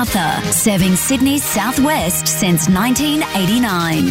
Macarthur, serving Sydney's southwest since 1989.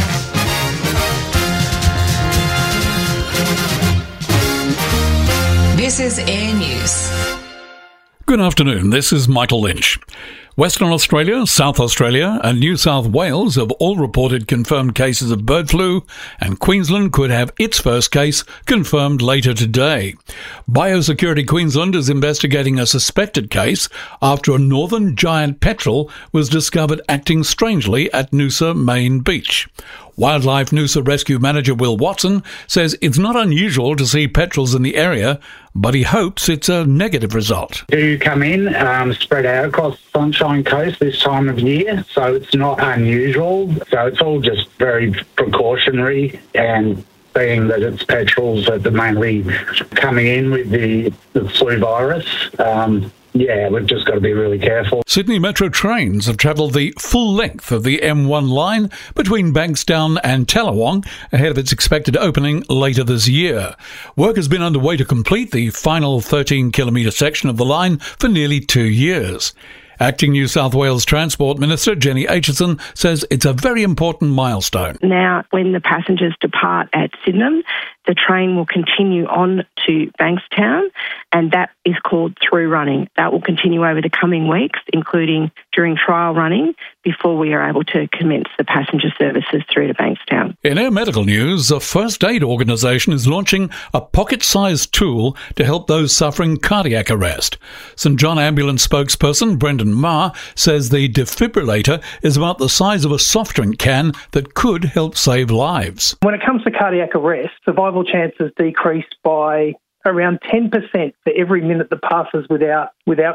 This is Air News. Good afternoon, this is Michael Lynch. Western Australia, South Australia and New South Wales have all reported confirmed cases of bird flu, and Queensland could have its first case confirmed later today. Biosecurity Queensland is investigating a suspected case after a northern giant petrel was discovered acting strangely at Noosa Main Beach. Wildlife Noosa Rescue Manager Will Watson says it's not unusual to see petrels in the area, but he hopes it's a negative result. Do come in, spread out across the Sunshine Coast this time of year, so it's not unusual. So it's all just very precautionary, and being that it's petrels that are mainly coming in with the flu virus, we've just got to be really careful. Sydney Metro trains have travelled the full length of the M1 line between Bankstown and Tallawong ahead of its expected opening later this year. Work has been underway to complete the final 13-kilometre section of the line for nearly 2 years. Acting New South Wales Transport Minister Jenny Aitchison says it's a very important milestone. Now, when the passengers depart at Sydenham, the train will continue on to Bankstown, and that is called through running. That will continue over the coming weeks, including during trial running, before we are able to commence the passenger services through to Bankstown. In Air Medical News, a first aid organisation is launching a pocket-sized tool to help those suffering cardiac arrest. St John Ambulance spokesperson Brendan Marr says the defibrillator is about the size of a soft drink can that could help save lives. When it comes to cardiac arrest, survival chances decrease by around 10% for every minute that passes without